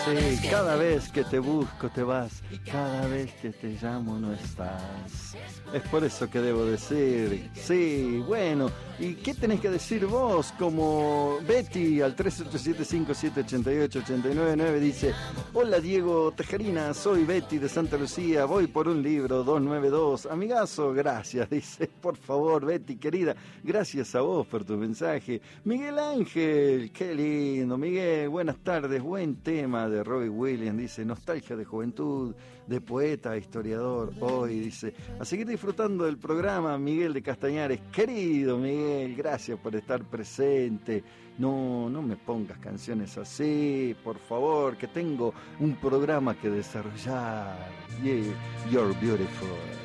Sí, cada vez que te busco te vas, cada vez que te llamo no estás. Es por eso que debo decir, sí, bueno, ¿y qué tenés que decir vos? Como Betty al 3875788899 dice: hola Diego Tejerina, soy Betty de Santa Lucía, voy por un libro 292. Amigazo, gracias, dice, por favor Betty querida, gracias a vos por tu mensaje. Miguel Ángel, qué lindo, Miguel, buenas tardes, buen tema de Robbie Williams, dice, nostalgia de juventud, de poeta, historiador, hoy, dice, a seguir disfrutando del programa, Miguel de Castañares, querido Miguel, gracias por estar presente, no me pongas canciones así, por favor, que tengo un programa que desarrollar, yeah, you're beautiful.